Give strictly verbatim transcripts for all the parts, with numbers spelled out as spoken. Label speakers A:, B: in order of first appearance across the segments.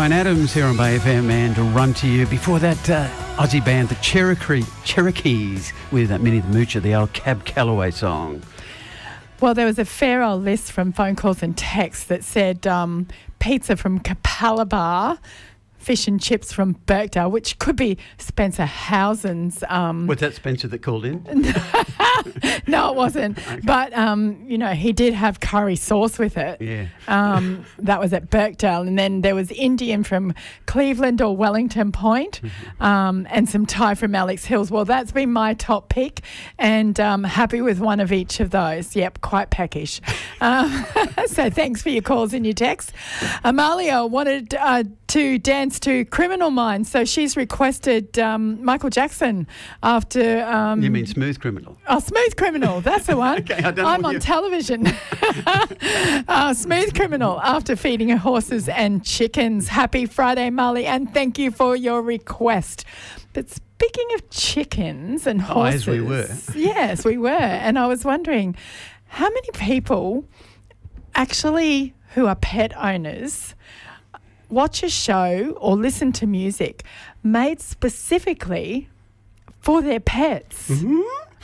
A: Bryan Adams here on Bay F M and Run to You. Before that, uh, Aussie band, the Cherokee, Cherokees, with uh, Minnie the Moocher, the old Cab Calloway song.
B: Well, there was a fair old list from phone calls and texts that said um, pizza from Capalaba, fish and chips from Birkdale, which could be Spencer Housen's. Um,
A: Was that Spencer that called in?
B: No, it wasn't. Okay. But, um, you know, he did have curry sauce with it.
A: Yeah.
B: Um, that was at Birkdale. And then there was Indian from Cleveland or Wellington Point, um, and some Thai from Alex Hills. Well, that's been my top pick, and um, happy with one of each of those. Yep, quite peckish. Um, so thanks for your calls and your texts. Amalia wanted uh, to dance to Criminal Minds, so she's requested um, Michael Jackson after... Um,
A: you mean Smooth Criminal?
B: Oh, Smooth Criminal, that's the one.
A: Okay, I don't know
B: I'm
A: what
B: on
A: you...
B: television. uh, Smooth Criminal after feeding her horses and chickens. Happy Friday, Marley, and thank you for your request. But speaking of chickens and horses...
A: Oh, as we were.
B: Yes, we were. And I was wondering, how many people actually who are pet owners watch a show or listen to music made specifically for their pets?
A: Mm-hmm.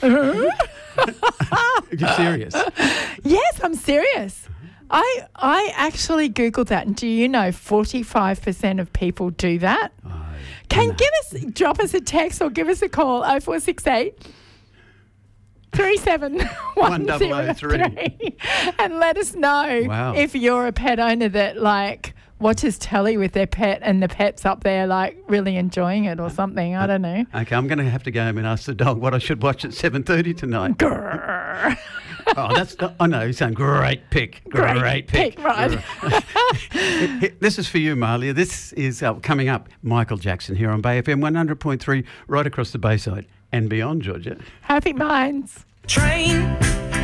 A: You're serious?
B: Yes, I'm serious. I I actually Googled that, and do you know forty-five percent of people do that?
A: Oh,
B: Can
A: no.
B: give us drop us a text or give us a call oh four six eight three seven one zero three and let us know
A: Wow.
B: if you're a pet owner that like watches telly with their pet and the pet's up there like really enjoying it or something. I don't know.
A: Okay, I'm going to have to go home and ask the dog what I should watch at seven thirty tonight.
B: Grrr.
A: Oh, that's not, I know, he's saying great pick. Great,
B: Great
A: pick.
B: pick, right.
A: This is for you, Marlia. This is uh, coming up, Michael Jackson here on Bay F M one hundred point three, right across the Bayside and beyond, Georgia.
B: Happy minds.
C: Train.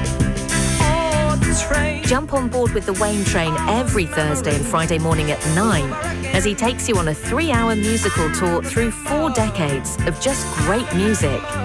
C: Train.
D: Jump on board with the Wayne Train every Thursday and Friday morning at nine as he takes you on a three-hour musical tour through four decades of just great music.